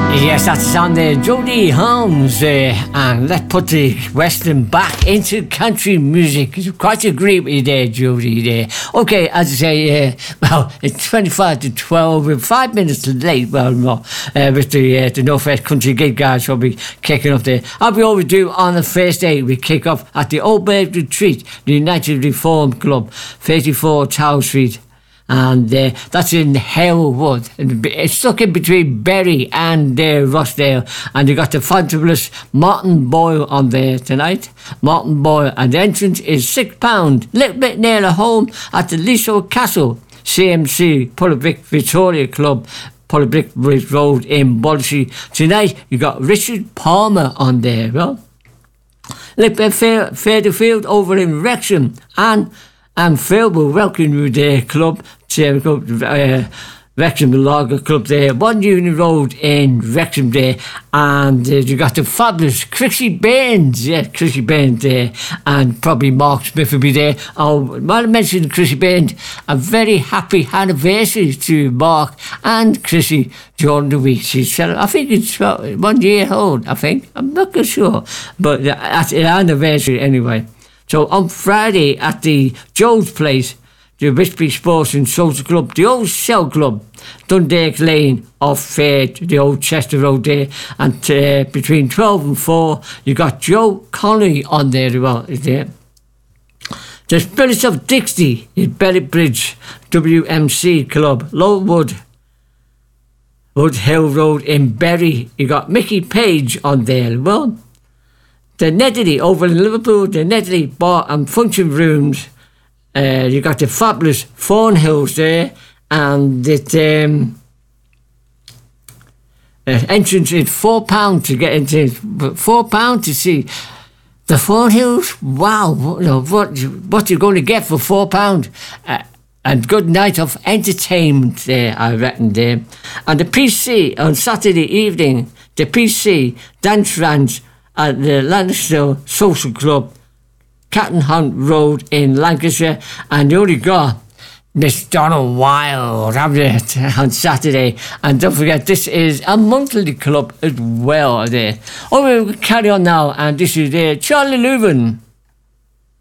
Yes, that's on there, Jody Holmes, and let's put the Western back into country music. Quite agree with you there, Jody. There. Okay, as I say, well, it's 25 to 12. We're 5 minutes late. Well, no, with the Northwest Country Gig guys will be kicking off there. As we always do on the first day, we kick off at the Old Bird Retreat, the United Reform Club, 34 Tower Street. And that's in Halewood. It's stuck in between Bury and Rochdale. And you got the fabulous Martin Boyle on there tonight. Martin Boyle. And the entrance is £6. Little bit nearer home at the Liso Castle, CMC, Pullabrick Victoria Club, Pullabrick Road in Bolsey. Tonight you got Richard Palmer on there. Well, little bit further field over in Wrexham. And Phil will welcome you there, club, Wrexham Lager Club there, 1 Union Road in Wrexham there, and you got the fabulous Chrissy Bairns, Chrissy Bairns there, and probably Mark Smith will be there. While I mentioned Chrissy Bairns, a very happy anniversary to Mark and Chrissy during the week. I think it's 1 year old, I think. I'm not sure, but that's an anniversary anyway. So on Friday at the Joe's Place, the Whitby Sports and Social Club, the Old Shell Club, Dundalk Lane off the Old Chester Road there, and between 12 and 4, you got Joe Connolly on there as well. The Spirits of Dixie in Berwickbridge, WMC Club, Lowood, Wood Hill Road in Bury. You got Mickey Page on there as well. The Nedley over in Liverpool, the Nedley Bar and Function Rooms. You got the fabulous Thornhills there, and the entrance is £4 to get into. £4 to see the Thornhills. Wow, what you're going to get for £4? And good night of entertainment there, I reckon there. And the PC on Saturday evening, the PC Dance Ranch at the Lancaster Social Club, Catton Hunt Road in Lancashire, and you only got Miss Donna Wild on Saturday. And don't forget, this is a monthly club as well there. We'll carry on now, and this is Charlie Leuven.